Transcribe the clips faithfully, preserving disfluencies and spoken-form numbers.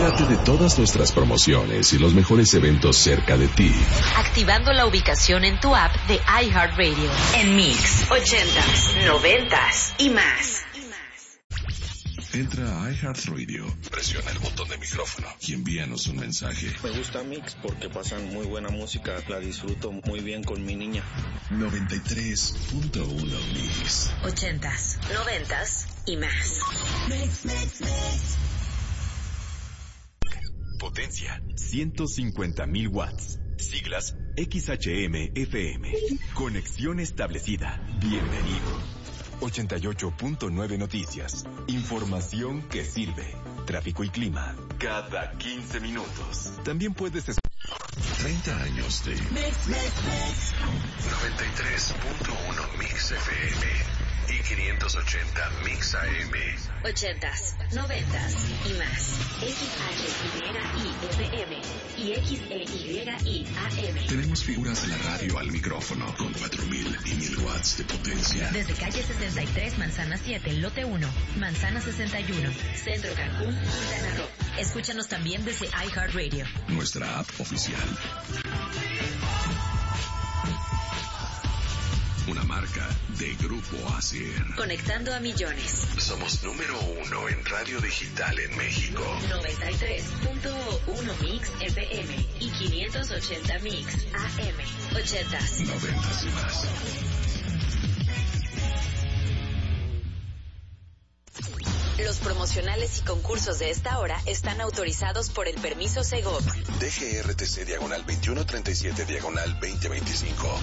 Entérate de todas nuestras promociones y los mejores eventos cerca de ti. Activando la ubicación en tu app de iHeartRadio. En Mix, ochentas, noventas y más. Entra a iHeartRadio, presiona el botón de micrófono y envíanos un mensaje. Me gusta Mix porque pasan muy buena música, la disfruto muy bien con mi niña. noventa y tres punto uno Mix. Ochentas, noventas y más. Mix, mix, mix. Potencia ciento cincuenta mil watts. Siglas X H M F M. Conexión establecida. Bienvenido. ochenta y ocho punto nueve Noticias. Información que sirve. Tráfico y clima. Cada quince minutos. También puedes escuchar. treinta años de Mix, mix, mix. noventa y tres punto uno Mix F M y quinientos ochenta Mix A M. Ochentas, noventas y más. X H Y F M y X E Y I A M. Tenemos figuras de la radio al micrófono con cuatro mil y mil watts de potencia. Desde calle sesenta y tres, manzana siete, lote uno, manzana sesenta y uno, Centro Cancún, Quintana Roo. Escúchanos también desde iHeartRadio. Nuestra app oficial. Una marca de Grupo Asier. Conectando a millones. Somos número uno en radio digital en México. noventa y tres punto uno Mix F M y quinientos ochenta Mix A M. Ochentas. Noventas y más. Los promocionales y concursos de esta hora están autorizados por el permiso Segov. D G R T C diagonal veintiuno treinta y siete diagonal veinte veinticinco.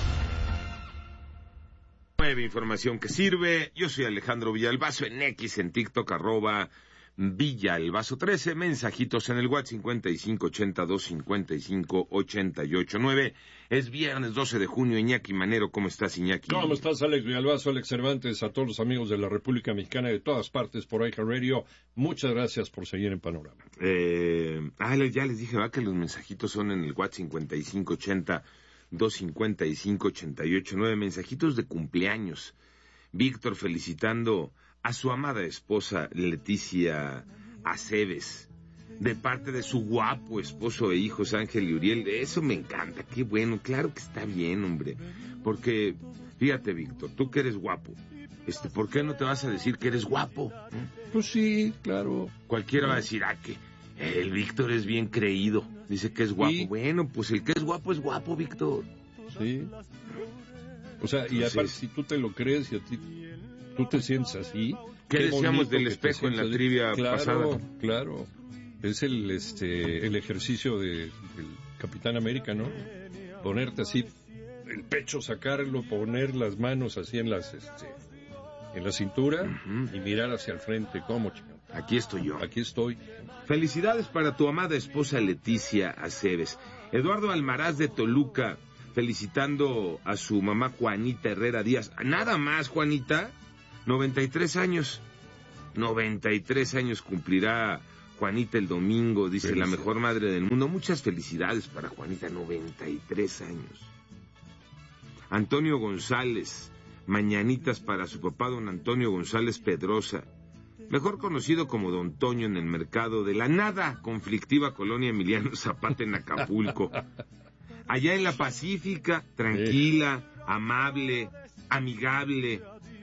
Nueva información que sirve. Yo soy Alejandro Villalbazo en X, en TikTok, arroba Villalbazo trece. Mensajitos en el WhatsApp cincuenta y cinco ochenta dos cincuenta y cinco ochenta y ocho nueve. Es viernes doce de junio. Iñaki Manero, ¿cómo estás, Iñaki? ¿Cómo estás, Alex Villalbazo, Alex Cervantes, a todos los amigos de la República Mexicana y de todas partes por iHeartRadio? Muchas gracias por seguir en Panorama. Eh, ah, ya les dije, va, que los mensajitos son en el WhatsApp cincuenta y cinco ochenta dos cincuenta y cinco ochenta y ocho nueve. Mensajitos de cumpleaños. Víctor felicitando a su amada esposa Leticia Aceves, de parte de su guapo esposo e hijos Ángel y Uriel. Eso me encanta, qué bueno, claro que está bien, hombre. Porque, fíjate, Víctor, tú que eres guapo, este, ¿por qué no te vas a decir que eres guapo? ¿Eh? Pues sí, claro. Cualquiera va a decir, ah, que el Víctor es bien creído, dice que es guapo. Sí. Bueno, pues el que es guapo es guapo, Víctor. Sí. O sea, y aparte, si tú te lo crees y a ti tú te sientes así. ¿Qué, ¿Qué decíamos del espejo en la trivia claro, pasada? Claro, claro. Es el este el ejercicio de, del Capitán América, ¿no? Ponerte así, el pecho, sacarlo, poner las manos así en las este, en la cintura uh-huh. y mirar hacia el frente. ¿Cómo, chico? Aquí estoy yo. Aquí estoy. Felicidades para tu amada esposa Leticia Aceves. Eduardo Almaraz de Toluca, felicitando a su mamá Juanita Herrera Díaz. Nada más, Juanita, noventa y tres años. noventa y tres años cumplirá Juanita el domingo, dice la mejor madre del mundo. Muchas felicidades para Juanita, noventa y tres años. Antonio González, mañanitas para su papá don Antonio González Pedrosa, mejor conocido como Don Toño en el mercado de la nada conflictiva colonia Emiliano Zapata en Acapulco. Allá en la Pacífica, tranquila, amable, amigable.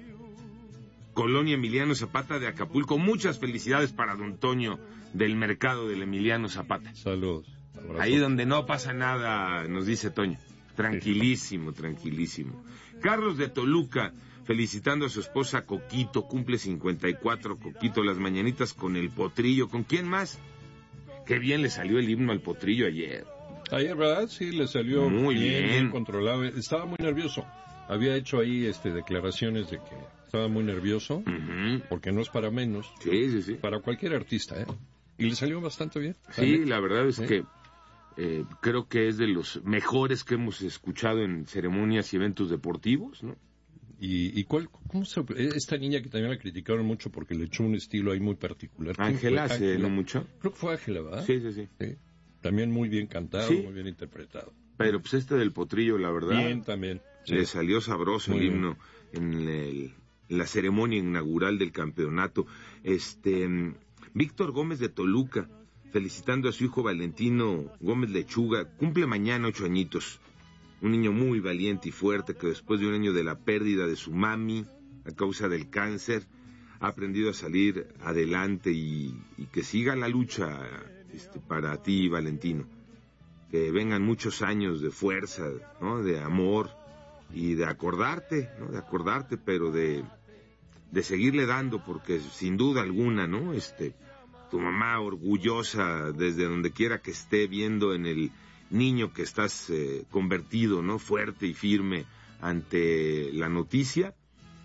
Colonia Emiliano Zapata de Acapulco. Muchas felicidades para Don Toño del mercado del Emiliano Zapata. Saludos. Ahí donde no pasa nada, nos dice Toño. Tranquilísimo, tranquilísimo. Carlos de Toluca, felicitando a su esposa Coquito, cumple cincuenta y cuatro, Coquito, las mañanitas con el Potrillo. ¿Con quién más? Qué bien le salió el himno al Potrillo ayer. Ayer, ¿verdad? Sí, le salió muy bien, bien. bien controlado. Estaba muy nervioso. Había hecho ahí este declaraciones de que estaba muy nervioso, uh-huh. porque no es para menos. Sí, sí, sí. Para cualquier artista, ¿eh? Y le salió bastante bien. Sí, ¿también? La verdad es ¿Sí? que eh, creo que es de los mejores que hemos escuchado en ceremonias y eventos deportivos, ¿no? ¿Y, y cuál, cómo se, esta niña que también la criticaron mucho porque le echó un estilo ahí muy particular? Ángela, hace no mucho. Creo que fue Ángela, ¿verdad? Sí, sí, sí. sí. También muy bien cantado, ¿sí? Muy bien interpretado. Pero pues este del Potrillo, la verdad. Bien también. Sí. Le salió sabroso muy el bien. Himno en el, la ceremonia inaugural del campeonato. Este, Víctor Gómez de Toluca, felicitando a su hijo Valentino Gómez Lechuga, cumple mañana ocho añitos. Un niño muy valiente y fuerte que después de un año de la pérdida de su mami a causa del cáncer, ha aprendido a salir adelante y, y que siga la lucha este, para ti, Valentino. Que vengan muchos años de fuerza, ¿no? De amor y de acordarte, ¿no? De acordarte, pero de, de seguirle dando, porque sin duda alguna, ¿no? Este, tu mamá orgullosa desde donde quiera que esté viendo en el niño que estás eh, convertido, ¿no? Fuerte y firme ante la noticia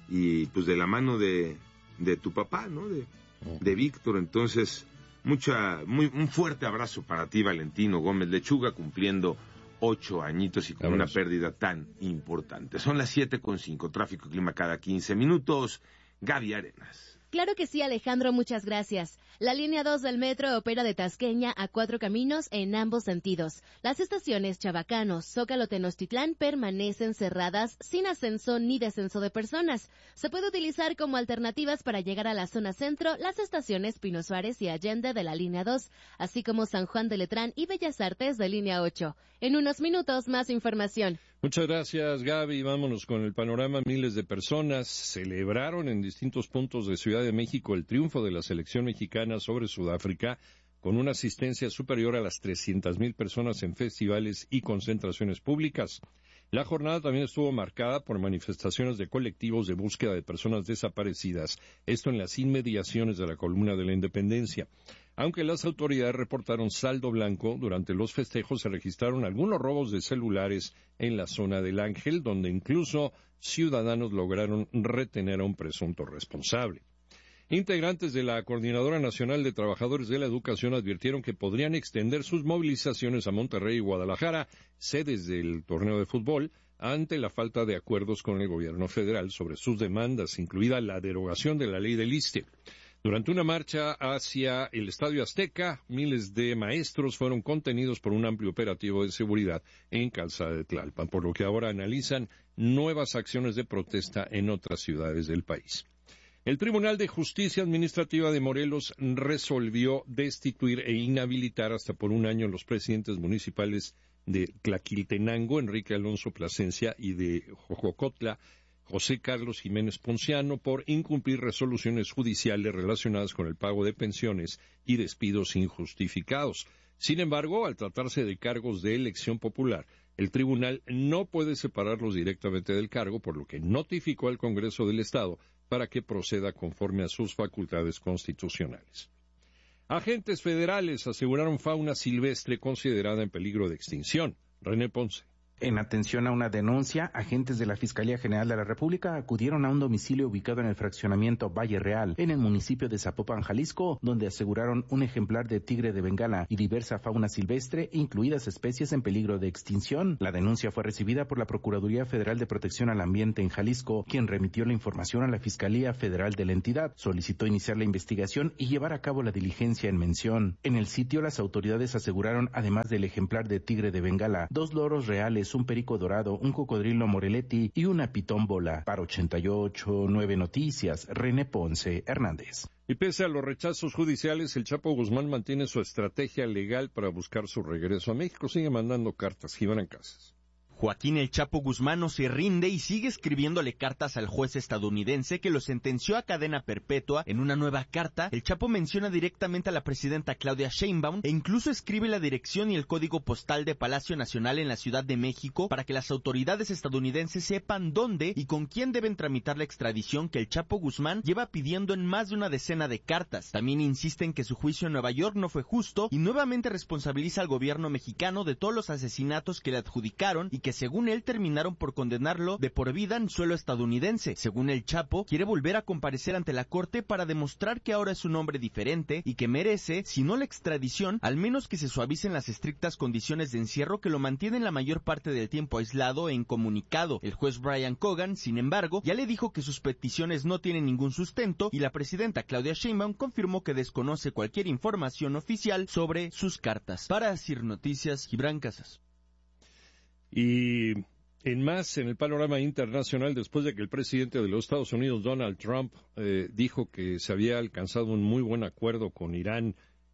y pues de la mano de, de tu papá, ¿no? De, de Víctor. Entonces, mucha, muy, un fuerte abrazo para ti, Valentino Gómez Lechuga, cumpliendo ocho añitos y con abrazo. Una pérdida tan importante. Son las siete con cinco, tráfico y clima cada quince minutos. Gaby Arenas. Claro que sí, Alejandro, muchas gracias. La línea dos del metro opera de Tasqueña a Cuatro Caminos en ambos sentidos. Las estaciones Chabacano, Zócalo, Tenochtitlán permanecen cerradas sin ascenso ni descenso de personas. Se puede utilizar como alternativas para llegar a la zona centro las estaciones Pino Suárez y Allende de la línea dos, así como San Juan de Letrán y Bellas Artes de línea ocho. En unos minutos, más información. Muchas gracias, Gaby. Vámonos con el panorama. Miles de personas celebraron en distintos puntos de Ciudad de México el triunfo de la selección mexicana sobre Sudáfrica, con una asistencia superior a las trescientas mil personas en festivales y concentraciones públicas. La jornada también estuvo marcada por manifestaciones de colectivos de búsqueda de personas desaparecidas, esto en las inmediaciones de la Columna de la Independencia. Aunque las autoridades reportaron saldo blanco, durante los festejos se registraron algunos robos de celulares en la zona del Ángel, donde incluso ciudadanos lograron retener a un presunto responsable. Integrantes de la Coordinadora Nacional de Trabajadores de la Educación advirtieron que podrían extender sus movilizaciones a Monterrey y Guadalajara, sedes del torneo de fútbol, ante la falta de acuerdos con el gobierno federal sobre sus demandas, incluida la derogación de la ley del ISSSTE. Durante una marcha hacia el Estadio Azteca, miles de maestros fueron contenidos por un amplio operativo de seguridad en Calzada de Tlalpan, por lo que ahora analizan nuevas acciones de protesta en otras ciudades del país. El Tribunal de Justicia Administrativa de Morelos resolvió destituir e inhabilitar hasta por un año los presidentes municipales de Tlaquiltenango, Enrique Alonso Plasencia, y de Jojocotla, José Carlos Jiménez Ponciano, por incumplir resoluciones judiciales relacionadas con el pago de pensiones y despidos injustificados. Sin embargo, al tratarse de cargos de elección popular, el tribunal no puede separarlos directamente del cargo, por lo que notificó al Congreso del Estado para que proceda conforme a sus facultades constitucionales. Agentes federales aseguraron fauna silvestre considerada en peligro de extinción. René Ponce. En atención a una denuncia, agentes de la Fiscalía General de la República acudieron a un domicilio ubicado en el fraccionamiento Valle Real, en el municipio de Zapopan, Jalisco, donde aseguraron un ejemplar de tigre de Bengala y diversa fauna silvestre, incluidas especies en peligro de extinción. La denuncia fue recibida por la Procuraduría Federal de Protección al Ambiente en Jalisco, quien remitió la información a la Fiscalía Federal de la entidad. Solicitó iniciar la investigación y llevar a cabo la diligencia en mención. En el sitio, las autoridades aseguraron, además del ejemplar de tigre de Bengala, dos loros reales, un perico dorado, un cocodrilo Moreletti y una pitón bola. Para ochenta y ocho punto nueve Noticias, René Ponce Hernández. Y pese a los rechazos judiciales, el Chapo Guzmán mantiene su estrategia legal para buscar su regreso a México. Sigue mandando cartas. Gibran Casas. Joaquín El Chapo Guzmán no se rinde y sigue escribiéndole cartas al juez estadounidense que lo sentenció a cadena perpetua. En una nueva carta, El Chapo menciona directamente a la presidenta Claudia Sheinbaum e incluso escribe la dirección y el código postal de Palacio Nacional en la Ciudad de México para que las autoridades estadounidenses sepan dónde y con quién deben tramitar la extradición que El Chapo Guzmán lleva pidiendo en más de una decena de cartas. También insiste en que su juicio en Nueva York no fue justo y nuevamente responsabiliza al gobierno mexicano de todos los asesinatos que le adjudicaron y que que según él terminaron por condenarlo de por vida en suelo estadounidense. Según el Chapo, quiere volver a comparecer ante la corte para demostrar que ahora es un hombre diferente y que merece, si no la extradición, al menos que se suavicen las estrictas condiciones de encierro que lo mantienen la mayor parte del tiempo aislado e incomunicado. El juez Brian Cogan, sin embargo, ya le dijo que sus peticiones no tienen ningún sustento y la presidenta Claudia Sheinbaum confirmó que desconoce cualquier información oficial sobre sus cartas. Para Asir Noticias, Gibran Casas. Y en más, en el panorama internacional, después de que el presidente de los Estados Unidos, Donald Trump, eh, dijo que se había alcanzado un muy buen acuerdo con Irán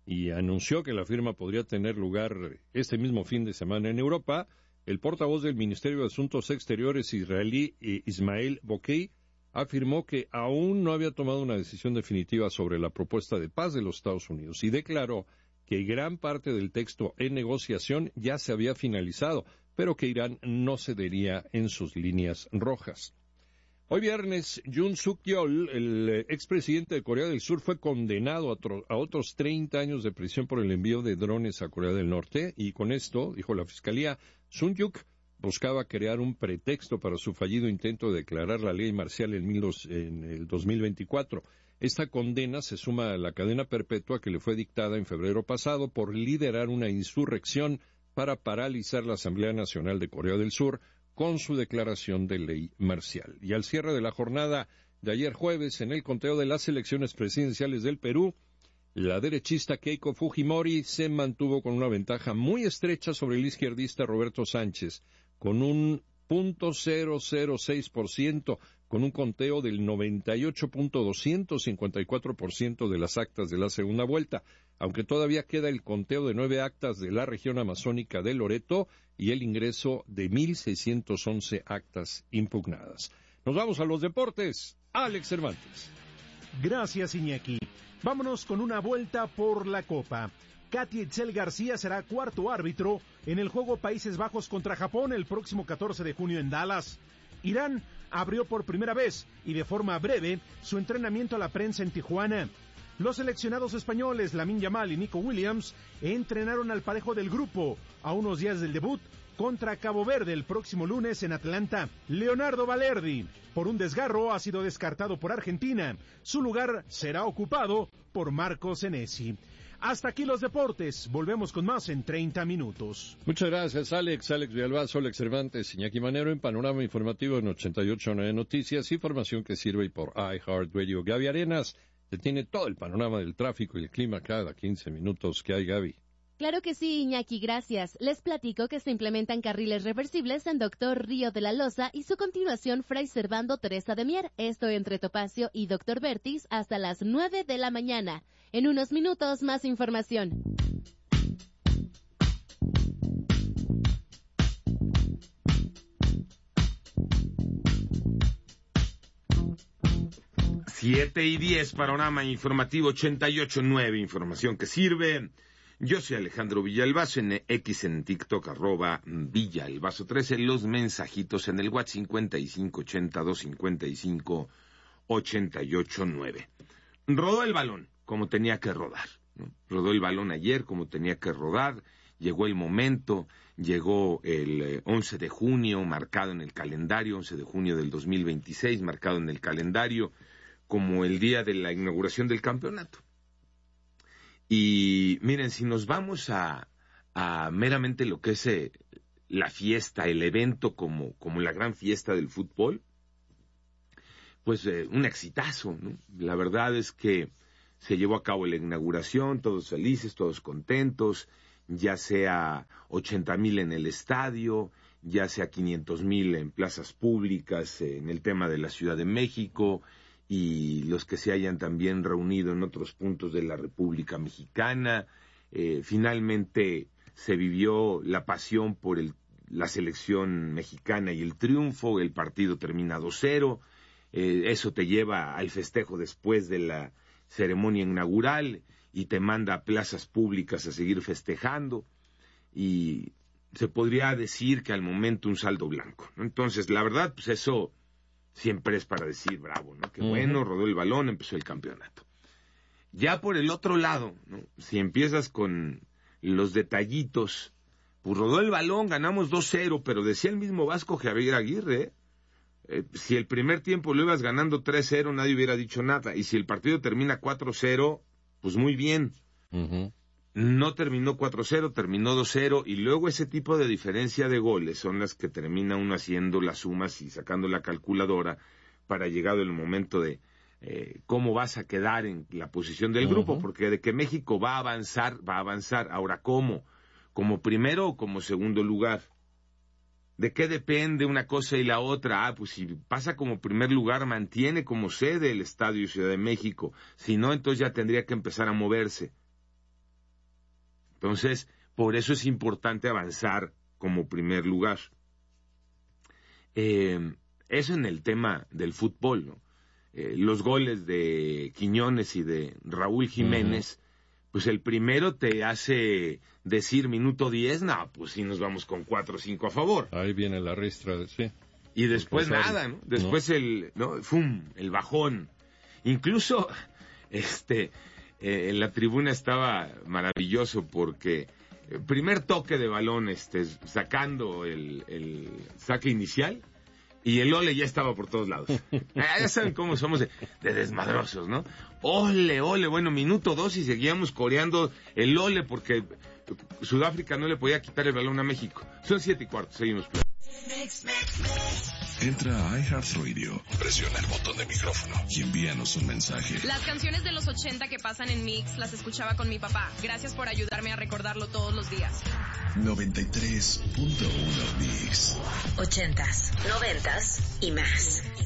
y anunció que la firma podría tener lugar este mismo fin de semana en Europa, el portavoz del Ministerio de Asuntos Exteriores israelí, Ismael Bokei, afirmó que aún no había tomado una decisión definitiva sobre la propuesta de paz de los Estados Unidos y declaró que gran parte del texto en negociación ya se había finalizado, pero que Irán no cedería en sus líneas rojas. Hoy viernes, Yoon Suk-yeol, el expresidente de Corea del Sur, fue condenado a, tro- a otros treinta años de prisión por el envío de drones a Corea del Norte, y con esto, dijo la Fiscalía, Sun-yuk buscaba crear un pretexto para su fallido intento de declarar la ley marcial en, mil dos, en el dos mil veinticuatro. Esta condena se suma a la cadena perpetua que le fue dictada en febrero pasado por liderar una insurrección para paralizar la Asamblea Nacional de Corea del Sur con su declaración de ley marcial. Y al cierre de la jornada de ayer jueves, en el conteo de las elecciones presidenciales del Perú, la derechista Keiko Fujimori se mantuvo con una ventaja muy estrecha sobre el izquierdista Roberto Sánchez, con un punto cero cero seis por ciento, con un conteo del noventa y ocho punto doscientos cincuenta y cuatro por ciento de las actas de la segunda vuelta, aunque todavía queda el conteo de nueve actas de la región amazónica de Loreto y el ingreso de mil seiscientas once actas impugnadas. Nos vamos a los deportes. Alex Cervantes. Gracias, Iñaki. Vámonos con una vuelta por la Copa. Katy Etzel García será cuarto árbitro en el juego Países Bajos contra Japón el próximo catorce de junio en Dallas. Irán abrió por primera vez y de forma breve su entrenamiento a la prensa en Tijuana. Los seleccionados españoles Lamine Yamal y Nico Williams entrenaron al parejo del grupo a unos días del debut contra Cabo Verde el próximo lunes en Atlanta. Leonardo Balerdi, por un desgarro, ha sido descartado por Argentina. Su lugar será ocupado por Marco Senesi. Hasta aquí los deportes. Volvemos con más en treinta minutos. Muchas gracias, Alex. Alex Villalbazo, Alex Cervantes, Iñaki Manero en Panorama Informativo en ochenta y ocho punto nueve Noticias. Información que sirve por iHeartRadio. Gaby Arenas te tiene todo el panorama del tráfico y el clima cada quince minutos. ¿Qué hay, Gaby? Claro que sí, Iñaki, gracias. Les platico que se implementan carriles reversibles en Doctor Río de la Loza y su continuación Fray Servando Teresa de Mier, esto entre Topacio y Doctor Vertis hasta las nueve de la mañana. En unos minutos, más información. Siete y diez, panorama informativo ochenta y ocho punto nueve, información que sirve. Yo soy Alejandro Villalbazo, en X, en TikTok, arroba Villalbazo trece, los mensajitos en el WhatsApp cincuenta y cinco ochenta, doscientos cincuenta y cinco, ochenta y ocho nueve. Rodó el balón como tenía que rodar, ¿no? Rodó el balón ayer como tenía que rodar, llegó el momento, llegó el eh, once de junio, marcado en el calendario, once de junio del dos mil veintiséis, marcado en el calendario como el día de la inauguración del campeonato. Y miren, si nos vamos a, a meramente lo que es eh, la fiesta, el evento como, como la gran fiesta del fútbol, pues eh, un exitazo, ¿no? La verdad es que se llevó a cabo la inauguración, todos felices, todos contentos, ya sea ochenta mil en el estadio, ya sea quinientos mil en plazas públicas, eh, en el tema de la Ciudad de México, y los que se hayan también reunido en otros puntos de la República Mexicana. Eh, finalmente se vivió la pasión por el, la selección mexicana y el triunfo, el partido termina dos cero, eh, eso te lleva al festejo después de la ceremonia inaugural y te manda a plazas públicas a seguir festejando, y se podría decir que al momento un saldo blanco, ¿no? Entonces, la verdad, pues eso siempre es para decir bravo, ¿no? Qué uh-huh. bueno, rodó el balón, empezó el campeonato. Ya por el otro lado, ¿no? Si empiezas con los detallitos, pues rodó el balón, ganamos dos cero, pero decía el mismo Vasco Javier Aguirre, ¿eh? Eh, si el primer tiempo lo ibas ganando tres cero, nadie hubiera dicho nada, y si el partido termina cuatro cero, pues muy bien. Uh-huh. No terminó cuatro cero, terminó dos cero, y luego ese tipo de diferencia de goles son las que termina uno haciendo las sumas y sacando la calculadora para llegado el momento de eh, cómo vas a quedar en la posición del uh-huh. grupo, porque de que México va a avanzar, va a avanzar. Ahora, ¿cómo? ¿Como primero o como segundo lugar? ¿De qué depende una cosa y la otra? Ah, pues si pasa como primer lugar, mantiene como sede el Estadio Ciudad de México. Si no, entonces ya tendría que empezar a moverse. Entonces, por eso es importante avanzar como primer lugar. Eh, eso en el tema del fútbol, ¿no? Eh, los goles de Quiñones y de Raúl Jiménez, uh-huh. pues el primero te hace decir minuto diez, no, pues sí nos vamos con cuatro o cinco a favor. Ahí viene la restra, sí. Y después nada, ¿no? Después no. el, ¿no? Fum, el bajón. Incluso, este, eh, en la tribuna estaba maravilloso porque el primer toque de balón, este, sacando el, el saque inicial, y el ole ya estaba por todos lados. Ah, ya saben cómo somos de, de desmadrosos, ¿no? Ole, ole, bueno, minuto dos y seguíamos coreando el ole porque Sudáfrica no le podía quitar el balón a México. Son siete y cuarto, seguimos. Entra a iHeartRadio, presiona el botón de micrófono y envíanos un mensaje. Las canciones de los ochenta que pasan en Mix las escuchaba con mi papá. Gracias por ayudarme a recordarlo todos los días. noventa y tres punto uno Mix. Ochentas, noventas y más.